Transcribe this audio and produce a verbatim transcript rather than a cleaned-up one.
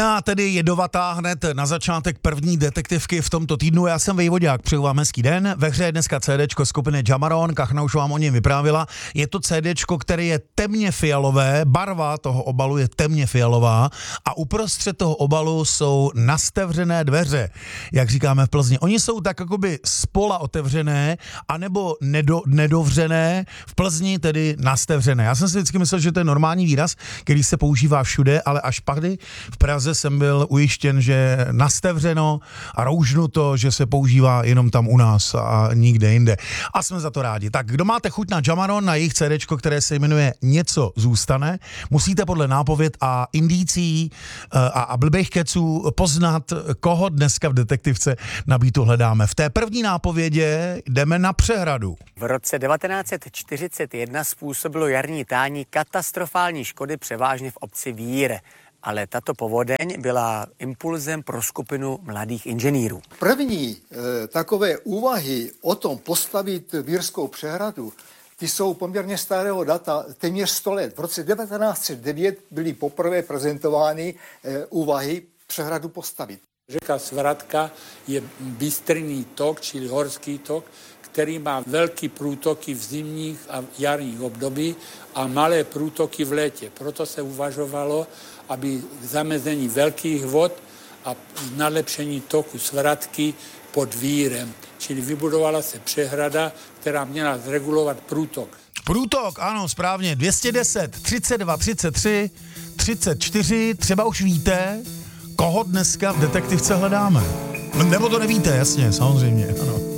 A tedy jedovatá hned na začátek první detektivky v tomto týdnu. Já jsem Vejvodák, přeju vám hezký den. Ve hře je dneska CDčko skupiny Jamaron, Kachna už vám o něm vyprávila. Je to CDčko, které je temně fialové, barva toho obalu je temně fialová a uprostřed toho obalu jsou nastevřené dveře, jak říkáme v Plzni. Oni jsou tak jakoby spola otevřené, anebo nedo, nedovřené, v Plzni tedy nastevřené. Já jsem si vždycky myslel, že to je normální výraz, který se používá všude, ale až pady v Praze jsem byl ujištěn, že nastevřeno a roužnuto, že se používá jenom tam u nás a nikde jinde. A jsme za to rádi. Tak kdo máte chuť na Jamaron, na jejich CDčko, které se jmenuje Něco zůstane, musíte podle nápověd a indicí a, a blbých keců poznat, koho dneska v detektivce na Beatu hledáme. V té první nápovědě jdeme na přehradu. V roce devatenáct set čtyřicet jedna způsobilo jarní tání katastrofální škody převážně v obci Vír. Ale tato povodeň byla impulzem pro skupinu mladých inženýrů. První e, takové úvahy o tom postavit Vírskou přehradu, ty jsou poměrně starého data, téměř sto let. V roce devatenáct set devět byly poprvé prezentovány e, úvahy přehradu postavit. Řeka Svratka je bystrný tok, čili horský tok, který má velký průtoky v zimních a jarních období a malé průtoky v létě. Proto se uvažovalo, aby zamezení velkých vod a nalepšení toku Svratky pod Vírem. Čili vybudovala se přehrada, která měla zregulovat průtok. Průtok, ano, správně, dvě stě deset, třicet dva, třicet tři, třicet čtyři, třeba už víte, koho dneska v detektivce hledáme. Nebo to nevíte, jasně, samozřejmě, ano.